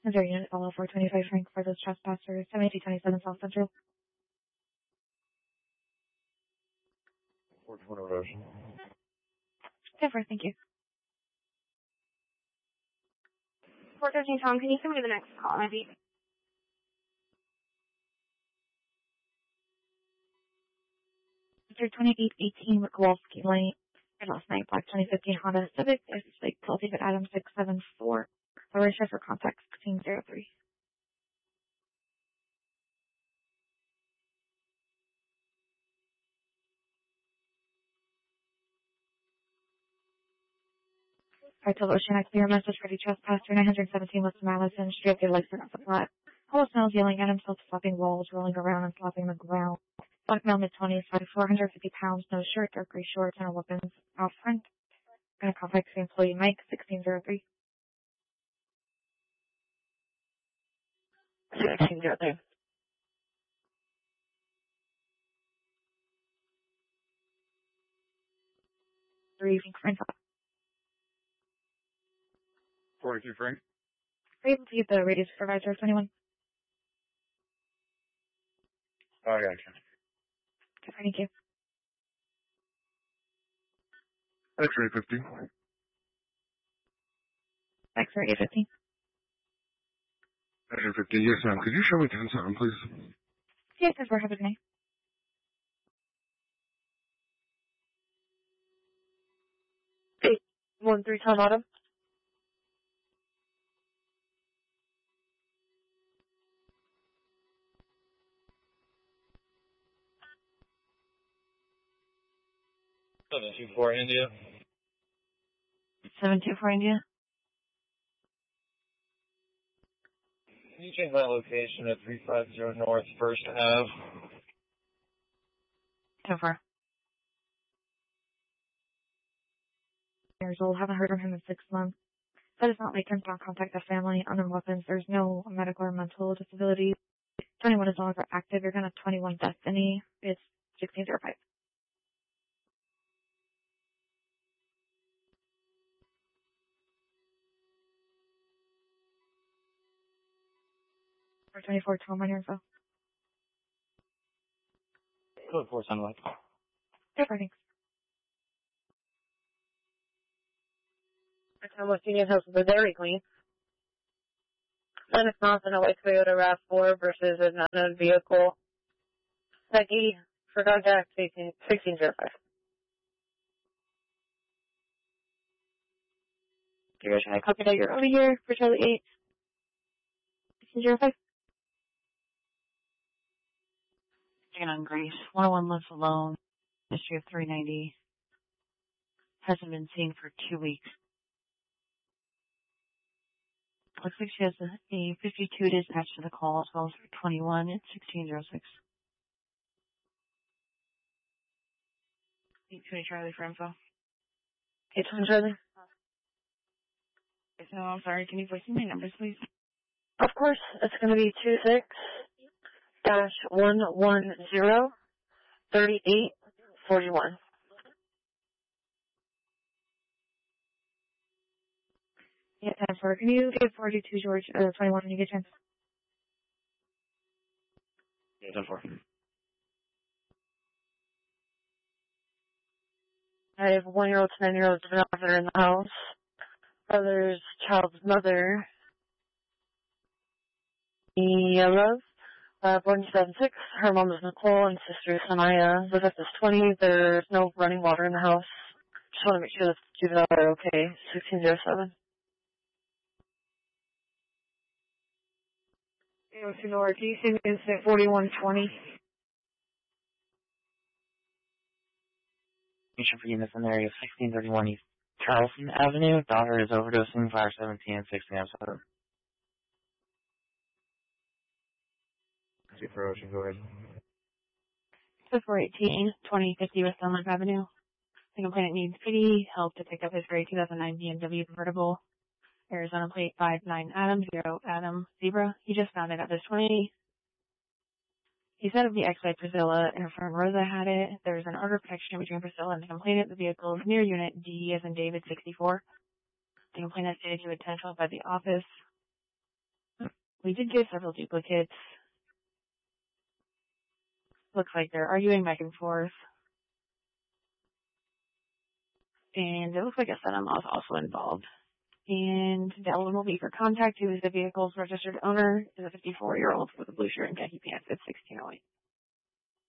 Missouri Unit Follow 425 Frank for those trespassers, 7227 South Central. 420 Erosion. 10-4, thank you. 413 Tom, can you send me the next call, maybe? Mr. 2818 with Kowalski Lane. Last night, Black 2015 Honda Civic, Lake David Adams 674. Alicia for contact 1603. I told Ocean I clear a message for the trespasser 917 West Madison Street. Their legs are not the flat. Hollow smells yelling at himself, slapping walls, rolling around and slapping the ground. Black male mid-20s, 450 pounds, no shirt, dark gray shorts, and weapons out front. Gonna contact the employee Mike 1603. 1603. 3 Frank. 42 Frank. Are you able to get the radio supervisor of 21? I gotcha. Thank you. X-ray 50. X-ray 15. X-ray 50, yes ma'am. Could you show me 10-7, please? Yes, that's for having me. 813 Tom Autumn. For India. 724 India. Can you change my location at 350 North First Ave? 10-4. Years old, haven't heard from him in 6 months. That does not make him not contact the family, unknown weapons. There's no medical or mental disability. 21 is no longer active. You're gonna 21 Destiny. It's 1605. Or 24 Tom on your info. Code 4 Sunlight. Different things. I'm looking at house with the Dairy Queen. Then it's not in a white Toyota RAV4 versus an unknown vehicle. Peggy for contact 1605. You guys trying to copy that you're over here for Charlie 8. 1605. Taken on Grace. 101 lives alone. History of 390. Hasn't been seen for 2 weeks. Looks like she has a 52 dispatch to the call as well as for 21 at 1606. 820 Charlie for info. 820 Charlie. No, I'm sorry. Can you voice me my numbers, please? Of course, it's going to be 26-110-3841. Yeah, 10-4. Can you give 42 George 21 when you get a chance? Yeah, 10-4. I have a 1-year-old to 9-year-old officer in the house. Brother's child's mother. Yellow. Born 2006. Her mom is Nicole and sister is Sanaya. Live at this 20. There's no running water in the house. Just want to make sure that the juvenile are okay. 1607. AOC North, Easton, incident 4120. Information for units in the area of 1631 East Charleston Avenue. Daughter is overdosing, fire 17 and 16 7. For Ocean, go ahead. 418, 2050 West Dunlap Avenue. The complainant needs pity, help to pick up his gray 2009 BMW convertible. Arizona plate 59 Adam 0 Adam Zebra. He just found it at this 20. He said of the X-Lite Priscilla and her friend Rosa had it. There's an order of protection between Priscilla and the complainant. The vehicle is near unit D as in David 64. The complainant stated he would 10-12 by the office. We did get several duplicates. Looks like they're arguing back and forth. And it looks like a son-in-law is also involved. And that one will be for contact, who is the vehicle's registered owner, is a 54-year-old with a blue shirt and khaki pants at 1608.